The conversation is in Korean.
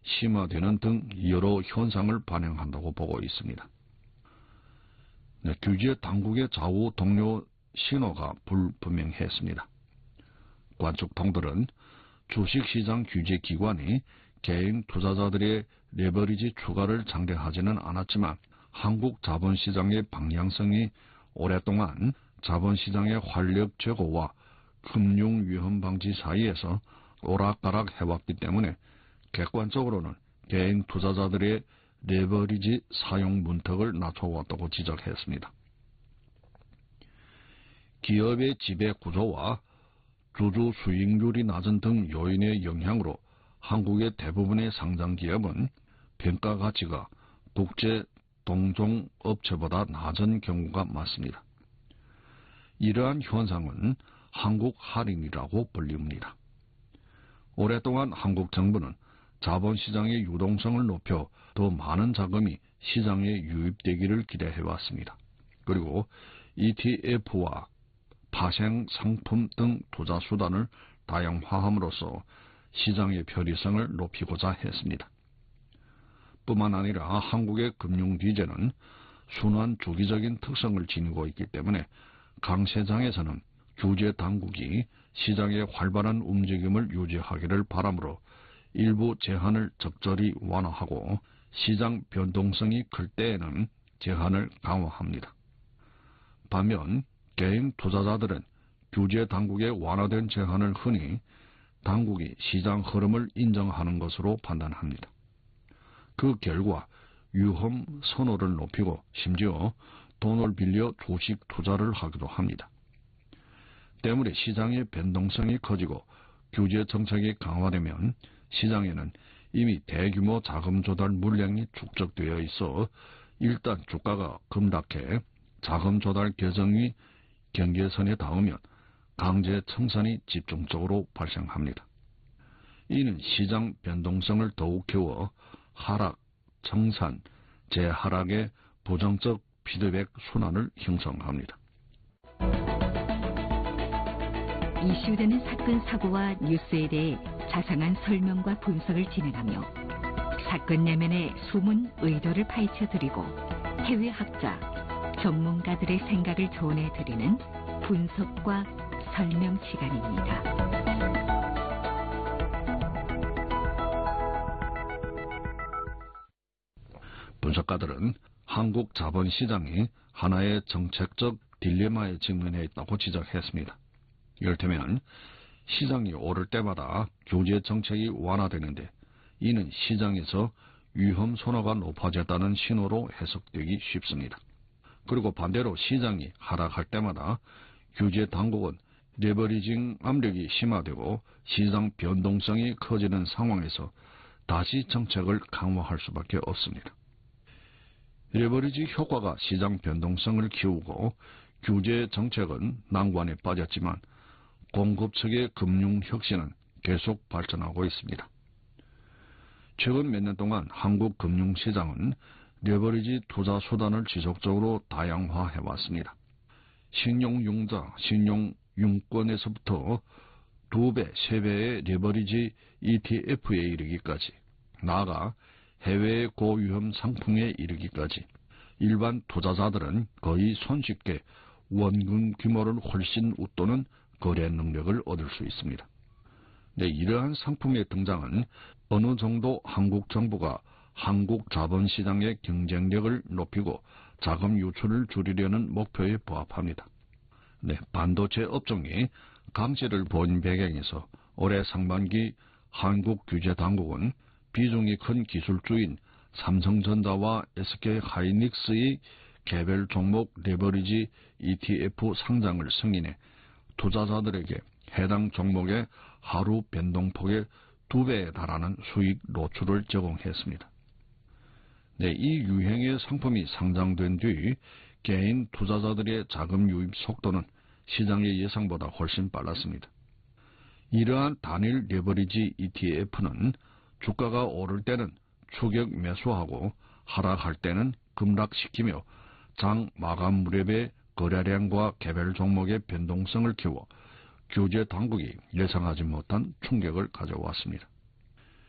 심화되는 등 여러 현상을 반영한다고 보고 있습니다. 규제 당국의 좌우 동료 신호가 불분명했습니다. 관측통들은 주식시장 규제기관이 개인 투자자들의 레버리지 추가를 장려하지는 않았지만 한국 자본시장의 방향성이 오랫동안 자본시장의 활력 제고와 금융위험 방지 사이에서 오락가락 해왔기 때문에 객관적으로는 개인 투자자들의 레버리지 사용 문턱을 낮춰왔다고 지적했습니다. 기업의 지배 구조와 주주 수익률이 낮은 등 요인의 영향으로 한국의 대부분의 상장기업은 평가 가치가 국제 동종 업체보다 낮은 경우가 많습니다. 이러한 현상은 한국 할인이라고 불립니다. 오랫동안 한국 정부는 자본시장의 유동성을 높여 더 많은 자금이 시장에 유입되기를 기대해왔습니다. 그리고 ETF와 파생 상품 등 투자 수단을 다양화함으로써 시장의 편의성을 높이고자 했습니다. 뿐만 아니라 한국의 금융 규제는 순환 주기적인 특성을 지니고 있기 때문에 강세장에서는 규제 당국이 시장의 활발한 움직임을 유지하기를 바라므로 일부 제한을 적절히 완화하고 시장 변동성이 클 때에는 제한을 강화합니다. 반면 개인 투자자들은 규제 당국의 완화된 제한을 흔히 당국이 시장 흐름을 인정하는 것으로 판단합니다. 그 결과 위험 선호를 높이고 심지어 돈을 빌려 주식 투자를 하기도 합니다. 때문에 시장의 변동성이 커지고 규제 정책이 강화되면 시장에는 이미 대규모 자금 조달 물량이 축적되어 있어 일단 주가가 급락해 자금 조달 계정이 경계선에 닿으면 강제 청산이 집중적으로 발생합니다. 이는 시장 변동성을 더욱 키워 하락, 청산, 재하락의 부정적 피드백 순환을 형성합니다. 이슈되는 사건 사고와 뉴스에 대해 자상한 설명과 분석을 진행하며 사건 내면의 숨은 의도를 파헤쳐드리고 해외 학자, 전문가들의 생각을 전해드리는 분석과 설명 시간입니다. 분석가들은 한국 자본시장이 하나의 정책적 딜레마에 직면해 있다고 지적했습니다. 이를테면 시장이 오를 때마다 규제 정책이 완화되는데 이는 시장에서 위험 선호가 높아졌다는 신호로 해석되기 쉽습니다. 그리고 반대로 시장이 하락할 때마다 규제 당국은 레버리징 압력이 심화되고 시장 변동성이 커지는 상황에서 다시 정책을 강화할 수밖에 없습니다. 레버리지 효과가 시장 변동성을 키우고 규제 정책은 난관에 빠졌지만 공급 측의 금융 혁신은 계속 발전하고 있습니다. 최근 몇 년 동안 한국 금융시장은 레버리지 투자 수단을 지속적으로 다양화해왔습니다. 신용융자, 신용융권에서부터 2배, 3배의 레버리지 ETF에 이르기까지, 나아가 해외의 고위험 상품에 이르기까지 일반 투자자들은 거의 손쉽게 원금 규모를 훨씬 웃도는 거래 능력을 얻을 수 있습니다. 이러한 상품의 등장은 어느 정도 한국 정부가 한국 자본시장의 경쟁력을 높이고 자금 유출을 줄이려는 목표에 부합합니다. 반도체 업종이 강세를 보인 배경에서 올해 상반기 한국 규제 당국은 비중이 큰 기술주인 삼성전자와 SK하이닉스의 개별 종목 레버리지 ETF 상장을 승인해 투자자들에게 해당 종목의 하루 변동폭의 2배에 달하는 수익 노출을 제공했습니다. 이 유형의 상품이 상장된 뒤 개인 투자자들의 자금 유입 속도는 시장의 예상보다 훨씬 빨랐습니다. 이러한 단일 레버리지 ETF는 주가가 오를 때는 추격 매수하고 하락할 때는 급락시키며 장 마감 무렵의 거래량과 개별 종목의 변동성을 키워 규제 당국이 예상하지 못한 충격을 가져왔습니다.